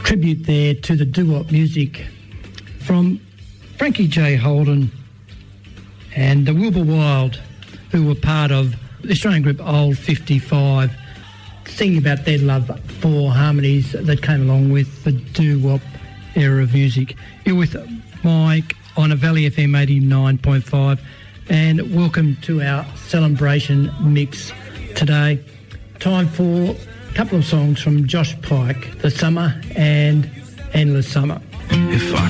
tribute there to the doo-wop music from Frankie J. Holden and the Wilbur Wild, who were part of the Australian group Old 55, singing about their love for harmonies that came along with the doo-wop era of music. You're with Mike on a Valley FM 89.5, and welcome to our celebration mix today. Time for a couple of songs from Josh Pike, The Summer and Endless Summer. If I